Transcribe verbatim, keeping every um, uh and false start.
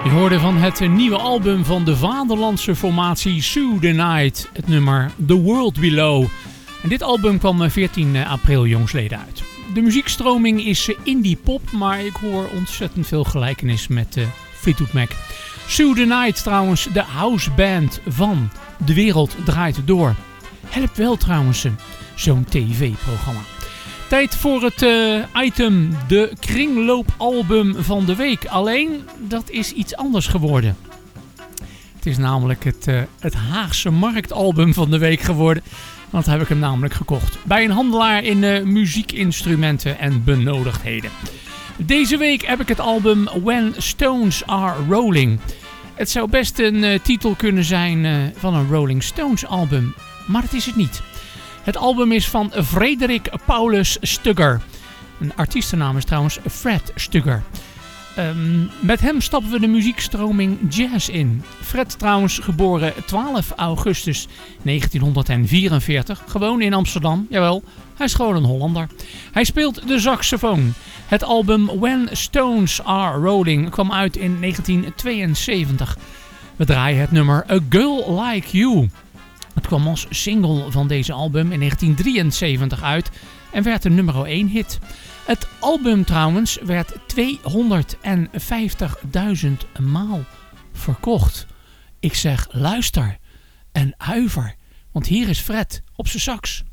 Je hoorde van het nieuwe album van de vaderlandse formatie Sue the Night, het nummer The World Below. En dit album kwam veertien april jongsleden uit. De muziekstroming is indie pop, maar ik hoor ontzettend veel gelijkenis met uh, Fleetwood Mac. Sue the Night trouwens, de houseband van De Wereld Draait Door. Helpt wel trouwens zo'n tv-programma. Tijd voor het uh, item, de kringloopalbum van de week. Alleen, dat is iets anders geworden. Het is namelijk het, uh, het Haagse marktalbum van de week geworden. Want heb ik hem namelijk gekocht. Bij een handelaar in uh, muziekinstrumenten en benodigdheden. Deze week heb ik het album When Stones Are Rolling. Het zou best een uh, titel kunnen zijn uh, van een Rolling Stones album. Maar het is het niet. Het album is van Frederik Paulus Stugger. Een artiestennaam is trouwens Fred Stugger. Um, met hem stappen we de muziekstroming jazz in. Fred trouwens geboren twaalf augustus negentienhonderdvierenveertig. Gewoon in Amsterdam. Jawel, hij is gewoon een Hollander. Hij speelt de saxofoon. Het album When Stones Are Rolling kwam uit in negentien tweeënzeventig. We draaien het nummer A Girl Like You. Het kwam als single van deze album in negentien drieënzeventig uit en werd een nummer één hit. Het album trouwens werd tweehonderdvijftigduizend maal verkocht. Ik zeg luister en huiver, want hier is Fred op zijn sax.